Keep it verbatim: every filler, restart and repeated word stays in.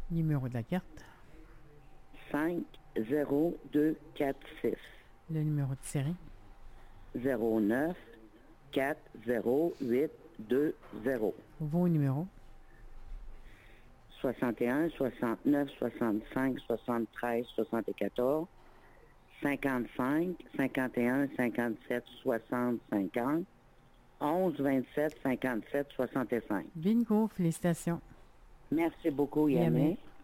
Numéro de la carte. cinq zéro deux quatre six. Le numéro de série. zéro neuf quatre zéro huit deux zéro. Vos numéros. soixante et un, soixante-neuf, soixante-cinq, soixante-treize, soixante-quatorze, cinquante-cinq, cinquante et un, cinquante-sept, soixante, cinquante, onze, vingt-sept, cinquante-sept, soixante-cinq. Bingo, félicitations. Merci beaucoup, Yamé. Yamé.